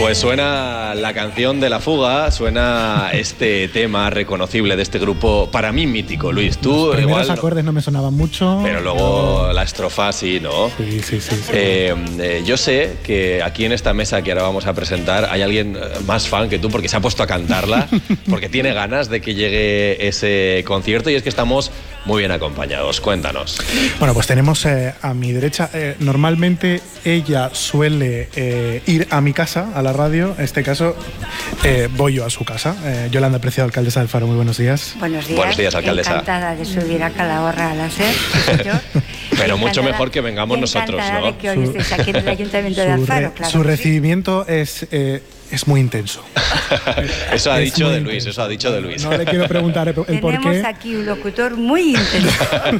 Pues suena la canción de La Fuga, suena este tema reconocible de este grupo, para mí mítico, Luis. Tú los primeros igual acordes no me sonaban mucho. Pero luego la estrofa sí, ¿no? Sí. Yo sé que aquí en esta mesa que ahora vamos a presentar hay alguien más fan que tú porque se ha puesto a cantarla, porque tiene ganas de que llegue ese concierto y es que estamos muy bien acompañados. Cuéntanos. Bueno, pues tenemos a mi derecha, normalmente ella suele ir a mi casa, a la radio, en este caso voy yo a su casa. Yolanda Preciado, alcaldesa del Faro, muy buenos días. Buenos días. Buenos días, alcaldesa. Encantada de subir a Calahorra a la SER, señor. Pero mucho mejor que vengamos nosotros, ¿no? De que hoy estéis aquí en el Ayuntamiento de Alfaro, claro. Su recibimiento es muy intenso. Eso ha dicho de Luis, eso ha dicho de Luis. No le quiero preguntar el por qué. Tenemos aquí un locutor muy intenso.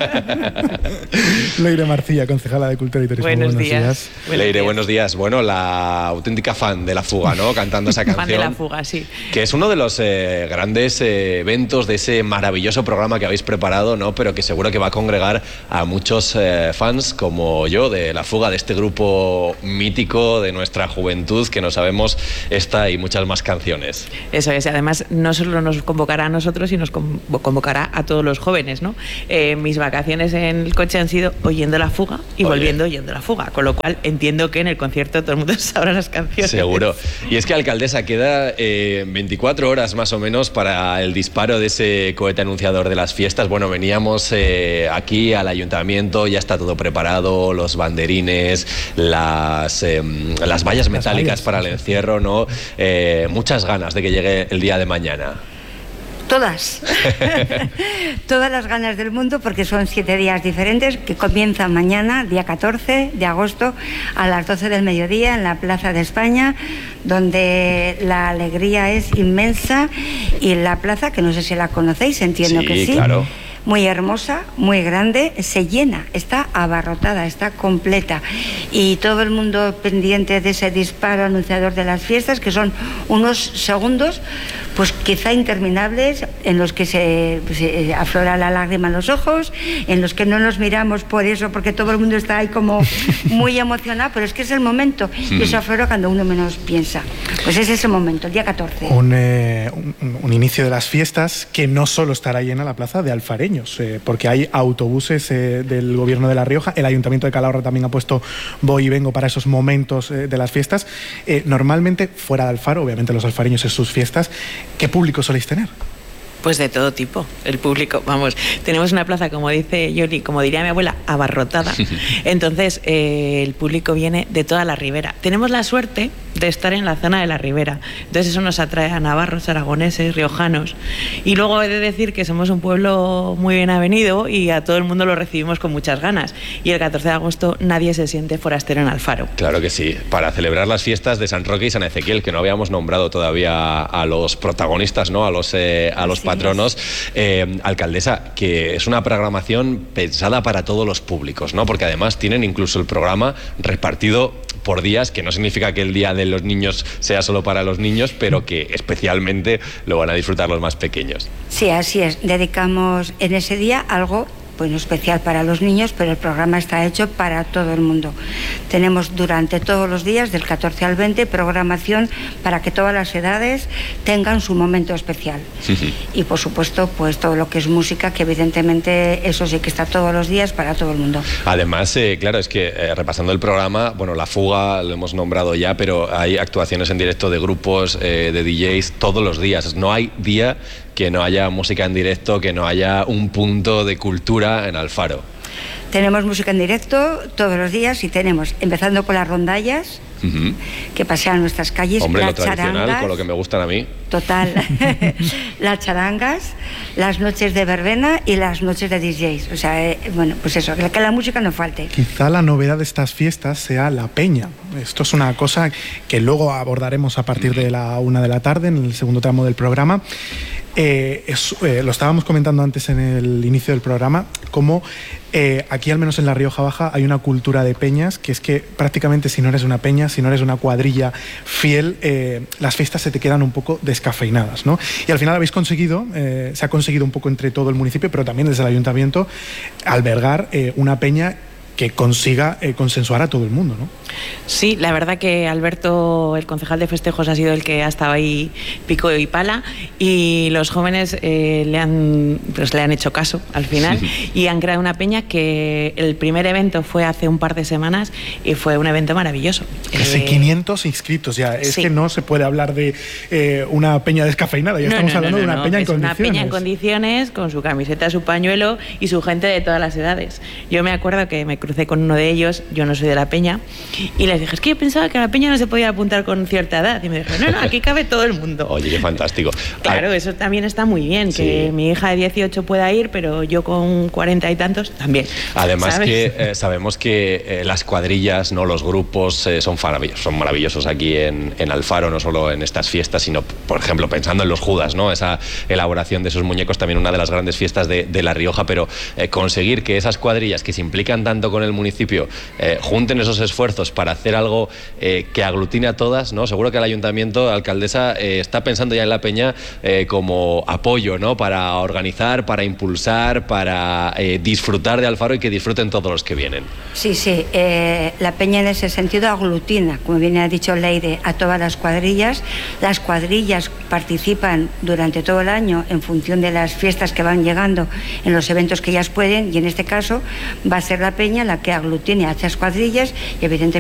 Leire Marcilla, concejala de Cultura y Turismo. Buenos días. Leire, buenos días. Bueno, la auténtica fan de La Fuga, ¿no? Cantando esa canción. Fan de La Fuga, sí. Que es uno de los grandes eventos de ese maravilloso programa que habéis preparado, ¿no? Pero que seguro que va a congregar a muchos fans como yo de La Fuga, de este grupo mítico de nuestra juventud que no sabemos esta y muchas más canciones. Eso es, además no solo nos convocará a nosotros, sino nos convocará a todos los jóvenes, ¿no? Mis vacaciones en el coche han sido oyendo La Fuga y volviendo oyendo La Fuga, con lo cual entiendo que en el concierto todo el mundo sabrá las canciones. Seguro. Y es que, alcaldesa, queda 24 horas más o menos para el disparo de ese cohete anunciador de las fiestas. Bueno, veníamos aquí al ayuntamiento, ya está todo preparado, los banderines, las vallas metálicas para el encierro, ¿no? Muchas ganas de que llegue el día de mañana. Todas. Todas las ganas del mundo, porque son 7 días diferentes que comienzan mañana, día 14 de agosto, a las 12 del mediodía en la Plaza de España, donde la alegría es inmensa y la plaza, que no sé si la conocéis, entiendo que sí. Claro. Muy hermosa, muy grande, se llena, está abarrotada, está completa y todo el mundo pendiente de ese disparo anunciador de las fiestas, que son unos segundos pues quizá interminables, en los que se aflora la lágrima en los ojos, en los que no nos miramos por eso, porque todo el mundo está ahí como muy emocionado, pero es que es el momento y eso aflora cuando uno menos piensa. Pues es ese momento, el día 14. Un inicio de las fiestas que no solo estará llena la plaza de alfareños, porque hay autobuses del Gobierno de La Rioja, el Ayuntamiento de Calahorra también ha puesto voy y vengo para esos momentos de las fiestas. Normalmente, fuera de Alfaro, obviamente los alfareños en sus fiestas, ¿qué público soléis tener? Pues de todo tipo, el público, vamos, tenemos una plaza, como dice Yoli, como diría mi abuela, abarrotada, entonces el público viene de toda la ribera. Tenemos la suerte de estar en la zona de la ribera, entonces eso nos atrae a navarros, aragoneses, riojanos, y luego he de decir que somos un pueblo muy bien avenido y a todo el mundo lo recibimos con muchas ganas, y el 14 de agosto nadie se siente forastero en Alfaro. Claro que sí, para celebrar las fiestas de San Roque y San Ezequiel, que no habíamos nombrado todavía a los protagonistas, ¿no? A los patronos. Alcaldesa, que es una programación pensada para todos los públicos, ¿no? Porque además tienen incluso el programa repartido por días, que no significa que el día de los niños sea solo para los niños, pero que especialmente lo van a disfrutar los más pequeños. Sí, así es. Dedicamos en ese día algo bueno, especial para los niños, pero el programa está hecho para todo el mundo. Tenemos durante todos los días, del 14 al 20, programación para que todas las edades tengan su momento especial. Y por supuesto, pues todo lo que es música, que evidentemente eso sí que está todos los días para todo el mundo. Además, claro, es que repasando el programa, bueno, La Fuga lo hemos nombrado ya, pero hay actuaciones en directo de grupos, de DJs todos los días. No hay día que no haya música en directo, que no haya un punto de cultura en Alfaro. Tenemos música en directo todos los días y tenemos, empezando con las rondallas, que pasean nuestras calles. Hombre, las lo tradicional, charangas, con lo que me gustan a mí. Total. Las charangas, las noches de verbena y las noches de DJs. O sea, bueno, pues eso, que la música no falte. Quizá la novedad de estas fiestas sea la peña. Esto es una cosa que luego abordaremos a partir de la 1 de la tarde, en el segundo tramo del programa. Lo estábamos comentando antes en el inicio del programa, como aquí, al menos en La Rioja Baja, hay una cultura de peñas, que es que prácticamente si no eres una peña, si no eres una cuadrilla fiel, las fiestas se te quedan un poco descafeinadas, ¿no? Y al final habéis conseguido, se ha conseguido un poco entre todo el municipio, pero también desde el ayuntamiento, albergar una peña que consiga consensuar a todo el mundo, ¿no? Sí, la verdad que Alberto, el concejal de festejos, ha sido el que ha estado ahí pico y pala, y los jóvenes le han hecho caso al final y han creado una peña que el primer evento fue hace un par de semanas y fue un evento maravilloso. Casi 500 inscritos ya. Es que no se puede hablar de una peña descafeinada, ya estamos hablando de una peña en condiciones. Una peña en condiciones, con su camiseta, su pañuelo y su gente de todas las edades. Yo me acuerdo que me crucé con uno de ellos, yo no soy de la peña, y les dije, es que yo pensaba que a la peña no se podía apuntar con cierta edad. Y me dijeron, no, aquí cabe todo el mundo. Oye, qué fantástico. Claro, eso también está muy bien, que mi hija de 18 pueda ir, pero yo con 40 y tantos también. Además, ¿sabes? Que sabemos que las cuadrillas, ¿no?, los grupos son maravillosos aquí en Alfaro, no solo en estas fiestas, sino, por ejemplo, pensando en los Judas, ¿no? Esa elaboración de esos muñecos, también una de las grandes fiestas de La Rioja, pero conseguir que esas cuadrillas que se implican tanto con el municipio junten esos esfuerzos para hacer algo que aglutine a todas, ¿no? Seguro que el ayuntamiento, la alcaldesa, está pensando ya en la peña como apoyo, ¿no?, para organizar, para impulsar, para disfrutar de Alfaro y que disfruten todos los que vienen. Sí, la peña en ese sentido aglutina, como bien ha dicho Leire, a todas las cuadrillas. Las cuadrillas participan durante todo el año en función de las fiestas que van llegando, en los eventos que ellas pueden, y en este caso va a ser la peña la que aglutine a estas cuadrillas y evidentemente